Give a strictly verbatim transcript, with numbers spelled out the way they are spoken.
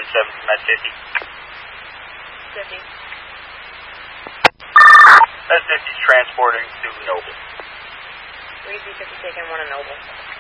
one seven from that fifty. fifty. That fifty is transporting to Noble. three Z fifty taken, one in Noble.